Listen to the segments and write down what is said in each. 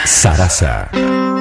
Sarasa.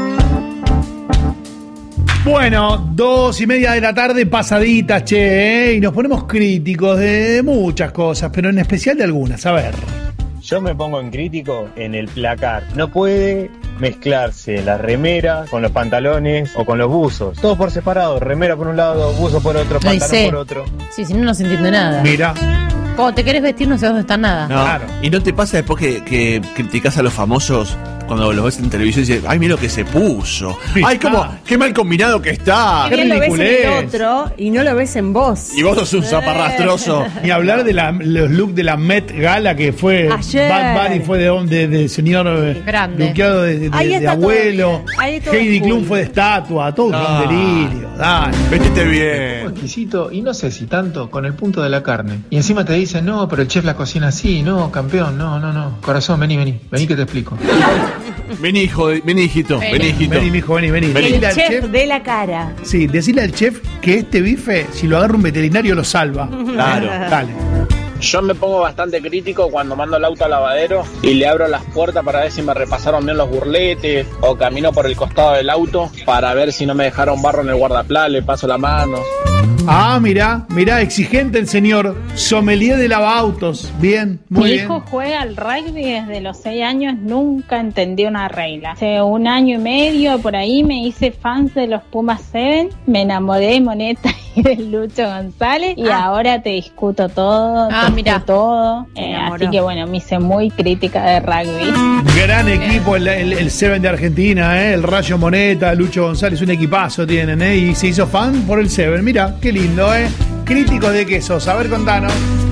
Bueno, 2:30 de la tarde, pasaditas, che, y nos ponemos críticos de muchas cosas, pero en especial de algunas. A ver. Yo me pongo en crítico en el placar. No puede mezclarse la remera con los pantalones o con los buzos. Todo por separado. Remera por un lado, buzo por otro, pantalón por otro. Sí, si no se entiende nada. Mira. Cuando te querés vestir no sabes dónde está nada. No. Claro. ¿Y no te pasa después que criticás a los famosos cuando los ves en televisión y dices, ay, mira lo que se puso? Ay, cómo, qué mal combinado que está. Qué Bien lo ves en el ridiculez. otro y no lo ves en vos. Y vos sos un zaparrastroso. Ni hablar de los looks de la Met Gala que fue Ayer. Bad Bunny fue de señor Grande. luqueado de Ahí está abuelo. todo bien. Ahí todo Heidi cool. Klum fue de estatua, todo Ah. un delirio. Dale. Vestite bien. Exquisito, y no sé si tanto con el punto de la carne. Y encima te dicen, no, pero el chef la cocina así, no, campeón, no. Corazón, vení que te explico. Vení, hijito. Vení, hijito. Vení, mijo, vení. El Decile al chef de la cara. Sí, decirle al chef que este bife, si lo agarra un veterinario, lo salva. Claro. Dale. Yo me pongo bastante crítico cuando mando el auto al lavadero y le abro las puertas para ver si me repasaron bien los burletes o camino por el costado del auto para ver si no me dejaron barro en el guardaplá, le paso la mano. Ah, mirá, exigente el señor. Sommelier de lavautos. Bien, muy Mi bien. hijo juega al rugby desde los 6 años, nunca entendí una regla. Hace 1 año y medio por ahí me hice fans de los Pumas 7, me enamoré de Moneta y de Lucho González y ahora te discuto todo, mirá. todo. enamoró. Así que bueno, me hice muy crítica de rugby. Gran equipo el Seven de Argentina, el Rayo Moneta, Lucho González, un equipazo tienen, y se hizo fan por el Seven. Mira, qué lindo, Crítico de qué sos, a ver, contanos.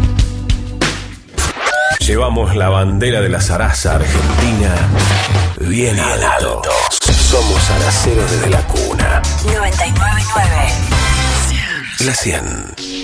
Llevamos la bandera de la Sarasa Argentina bien alto. Somos araceros desde la cuna. 99.9 La 100.